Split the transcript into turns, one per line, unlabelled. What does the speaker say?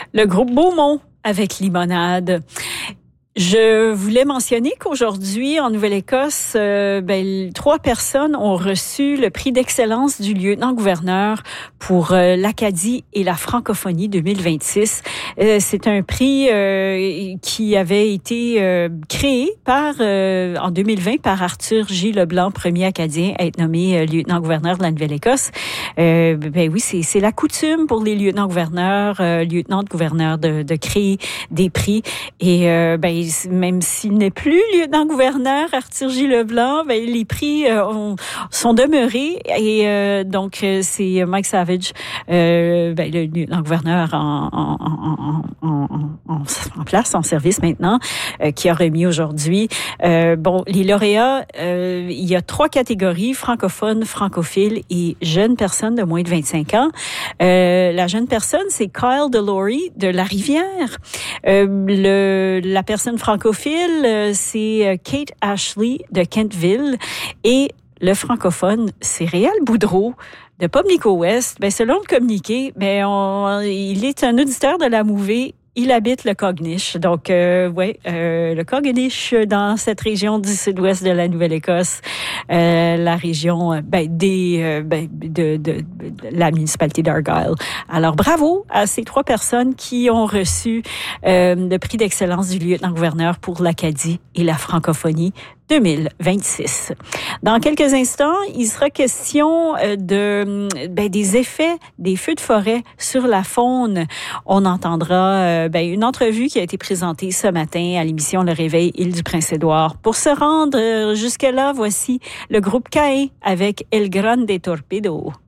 Le groupe Beaumont avec Limonade. Je voulais mentionner qu'aujourd'hui, en Nouvelle-Écosse, 3 personnes ont reçu le prix d'excellence du lieutenant-gouverneur pour l'Acadie et la francophonie 2026. C'est un prix qui avait été créé en 2020 par Arthur J. Leblanc, premier Acadien à être nommé lieutenant-gouverneur de la Nouvelle-Écosse. Oui, c'est la coutume pour les lieutenants-gouverneurs, lieutenants-gouverneurs de créer des prix. Et même s'il n'est plus lieutenant-gouverneur, Arthur J. Leblanc, les prix sont demeurés. Et donc, c'est Mike Savage, le lieutenant-gouverneur en place, en service maintenant, qui a remis aujourd'hui. Les lauréats, il y a 3 catégories, francophones, francophiles et jeunes personnes de moins de 25 ans. La jeune personne, c'est Kyle Delory de La Rivière. La personne francophile, c'est Kate Ashley de Kentville. Et le francophone, c'est Réal Boudreau de Pimlico-Ouest. Selon le communiqué, il est un auditeur de la Mouvée. Il habite le Cognish. Donc, le Cognish dans cette région du sud-ouest de la Nouvelle-Écosse, la région de la municipalité d'Argyle. Alors, bravo à ces 3 personnes qui ont reçu le prix d'excellence du lieutenant-gouverneur pour l'Acadie et la francophonie 2026. Dans quelques instants, il sera question des effets des feux de forêt sur la faune. On entendra une entrevue qui a été présentée ce matin à l'émission Le Réveil Île-du-Prince-Édouard. Pour se rendre jusque-là, voici le groupe Caïn avec El Grande Torpedo.